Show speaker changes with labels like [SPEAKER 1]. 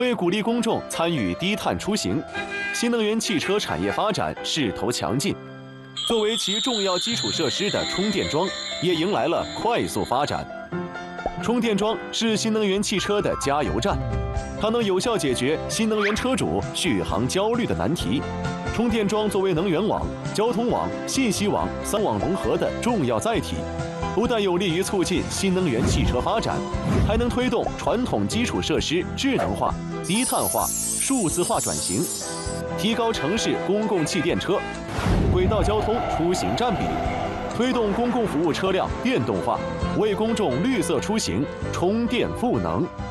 [SPEAKER 1] 为鼓励公众参与低碳出行，新能源汽车产业发展势头强劲。作为其重要基础设施的充电桩，也迎来了快速发展。充电桩是新能源汽车的加油站，它能有效解决新能源车主续航焦虑的难题。充电桩作为能源网、交通网、信息网三网融合的重要载体，不但有利于促进新能源汽车发展，还能推动传统基础设施智能化、低碳化、数字化转型，提高城市公共汽电车、轨道交通出行占比，推动公共服务车辆电动化，为公众绿色出行充电赋能。